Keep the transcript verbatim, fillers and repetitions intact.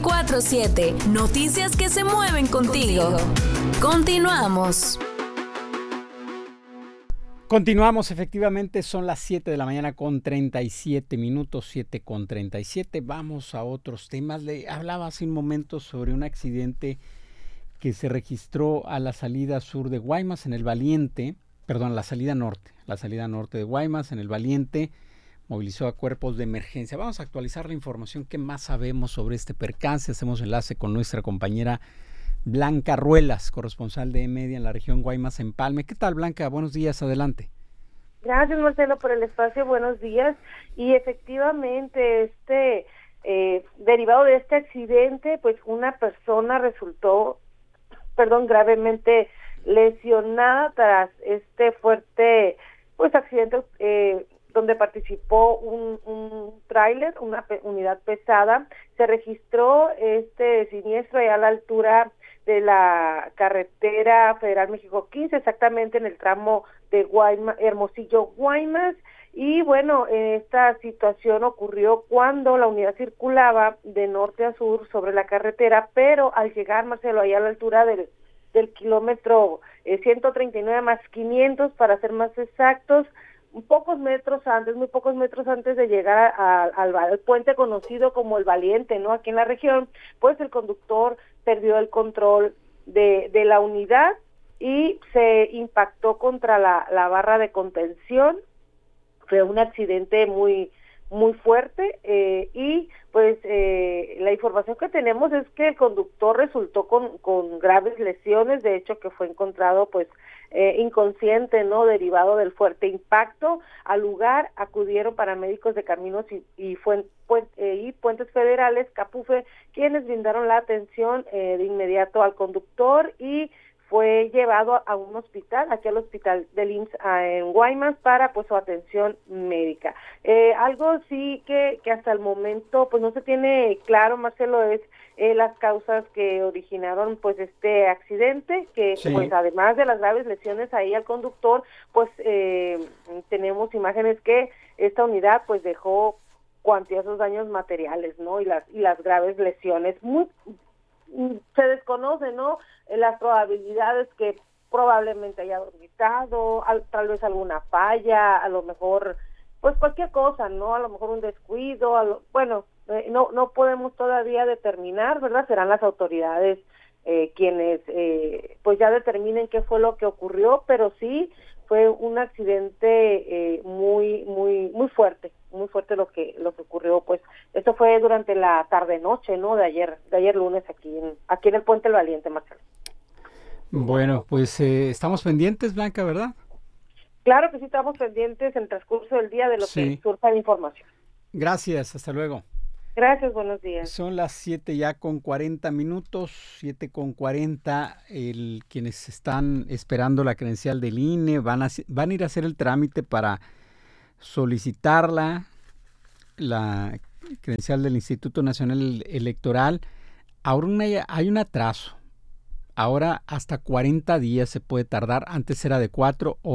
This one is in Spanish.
veinticuatro siete. Noticias que se mueven contigo. Continuamos. Continuamos, efectivamente, son las siete de la mañana con treinta y siete minutos, siete con treinta y siete. Vamos a otros temas. Le hablaba hace un momento sobre un accidente que se registró a la salida sur de Guaymas, en el Valiente, perdón, la salida norte, la salida norte de Guaymas, en el Valiente, movilizó a cuerpos de emergencia. Vamos a actualizar la información que más sabemos sobre este percance. Hacemos enlace con nuestra compañera Blanca Ruelas, corresponsal de E-Media en la región Guaymas-Empalme. ¿Qué tal, Blanca? Buenos días, adelante. Gracias, Marcelo, por el espacio. Buenos días. Y efectivamente, este eh, derivado de este accidente, pues una persona resultó, perdón, gravemente lesionada tras este fuerte, pues accidente eh, donde participó un, un tráiler, una pe- unidad pesada. Se registró este siniestro allá a la altura de la carretera Federal México quince, exactamente en el tramo de Guaymas, Hermosillo, Guaymas. Y bueno, esta situación ocurrió cuando la unidad circulaba de norte a sur sobre la carretera, pero al llegar, Marcelo, allá a la altura del, del kilómetro eh, ciento treinta y nueve más quinientos, para ser más exactos, pocos metros antes, muy pocos metros antes de llegar a, a, al, al puente conocido como el Valiente, ¿no? Aquí en la región, pues el conductor perdió el control de, de la unidad y se impactó contra la, la barra de contención. Fue un accidente muy muy fuerte eh, y pues eh, la información que tenemos es que el conductor resultó con, con graves lesiones, de hecho que fue encontrado pues eh, inconsciente, ¿no? Derivado del fuerte impacto. Al lugar acudieron paramédicos de Caminos y, y, fue, pues, eh, y Puentes Federales, Capufe, quienes brindaron la atención eh, de inmediato al conductor y fue llevado a un hospital, aquí al hospital del I M S S en Guaymas, para pues su atención médica. Eh, algo sí que, que hasta el momento pues no se tiene claro, Marcelo, es eh, las causas que originaron pues este accidente, que sí. Pues además de las graves lesiones ahí al conductor, pues eh, tenemos imágenes que esta unidad pues dejó cuantiosos daños materiales, ¿no? Y las y las graves lesiones. Muy se desconoce, ¿no? Las probabilidades que probablemente haya dormitado, al, tal vez alguna falla, a lo mejor, pues cualquier cosa, ¿no? A lo mejor un descuido, a lo, bueno, eh, no no podemos todavía determinar, ¿verdad? Serán las autoridades eh, quienes, eh, pues ya determinen qué fue lo que ocurrió, pero sí fue un accidente eh, muy muy muy fuerte, muy fuerte lo que lo que ocurrió. Pues esto fue durante la tarde noche, ¿no? De ayer de ayer lunes aquí en aquí en el Puente El Valiente, Marcelo. Bueno, pues eh, estamos pendientes, Blanca, ¿verdad? Claro que sí, estamos pendientes en el transcurso del día de lo sí. que surja de información. Gracias, hasta luego. Gracias, buenos días. Son las siete ya con cuarenta minutos, siete con cuarenta. El, quienes están esperando la credencial del I N E van a, van a ir a hacer el trámite para solicitarla, la credencial del Instituto Nacional Electoral. Ahora una, hay un atraso. Ahora hasta cuarenta días se puede tardar. Antes era de cuatro o